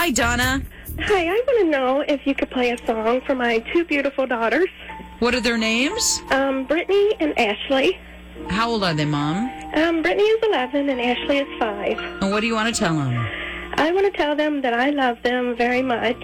Hi, Donna. Hi, I want to know if you could play a song for my two beautiful daughters, What are their names? Brittany and Ashley. How old are they, Mom? Brittany is 11 and Ashley is 5. And what do you want to tell them? I want to tell them that I love them very much,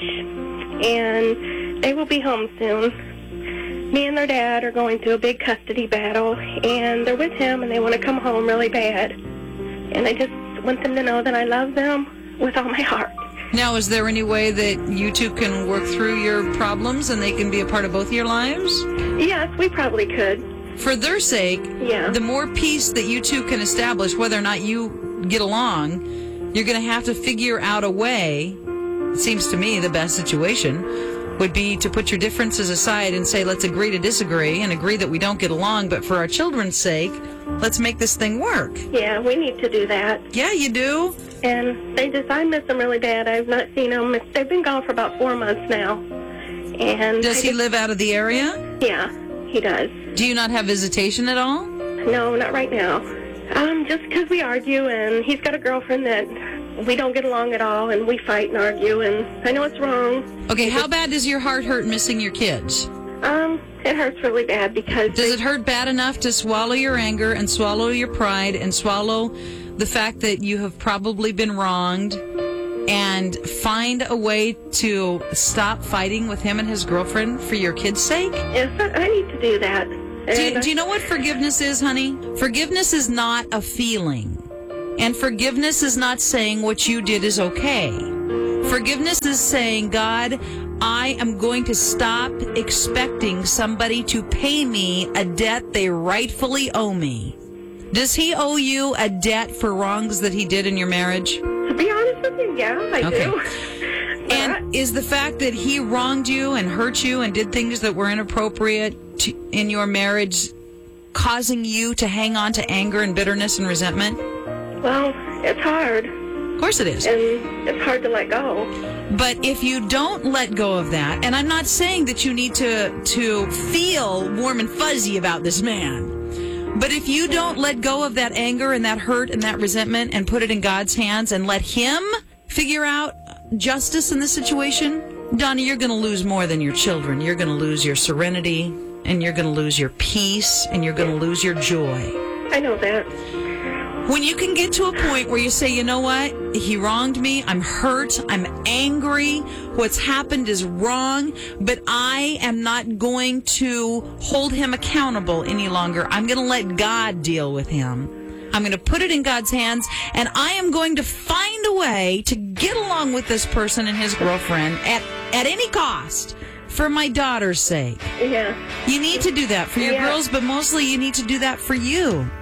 and they will be home soon. Me and their dad are going through a big custody battle, and they're with him, and they want to come home really bad. And I just want them to know that I love them with all my heart. Now, is there any way that you two can work through your problems and they can be a part of both of your lives? Yes, we probably could. For their sake, the more peace that you two can establish, whether or not you get along, you're going to have to figure out a way. It seems to me the best situation would be to put your differences aside and say, let's agree to disagree and agree that we don't get along, but for our children's sake, let's make this thing work. Yeah, we need to do that. Yeah, you do. And I miss them really bad. I've not seen them. They've been gone for about 4 months now. And does he live out of the area? Yeah, he does. Do you not have visitation at all? No, not right now. Just because we argue, and he's got a girlfriend that we don't get along at all, and we fight and argue, and I know it's wrong. Okay, how bad does your heart hurt missing your kids? It hurts really bad because... Does it hurt bad enough to swallow your anger and swallow your pride and swallow the fact that you have probably been wronged and find a way to stop fighting with him and his girlfriend for your kids' sake? Yes, I need to do that. Do you know what forgiveness is, honey? Forgiveness is not a feeling. And forgiveness is not saying what you did is okay. Forgiveness is saying, God, I am going to stop expecting somebody to pay me a debt they rightfully owe me. Does he owe you a debt for wrongs that he did in your marriage? To be honest with you, yeah, I do. And is the fact that he wronged you and hurt you and did things that were inappropriate in your marriage causing you to hang on to anger and bitterness and resentment? Well, it's hard. Of course it is. And it's hard to let go. But if you don't let go of that, and I'm not saying that you need to feel warm and fuzzy about this man, but if you don't let go of that anger and that hurt and that resentment and put it in God's hands and let him figure out justice in the situation, Donna, you're going to lose more than your children. You're going to lose your serenity, and you're going to lose your peace, and you're going to lose your joy. I know that. When you can get to a point where you say, you know what, he wronged me, I'm hurt, I'm angry, what's happened is wrong, but I am not going to hold him accountable any longer. I'm going to let God deal with him. I'm going to put it in God's hands, and I am going to find a way to get along with this person and his girlfriend at any cost. For my daughter's sake. Yeah. You need to do that for your girls, but mostly you need to do that for you.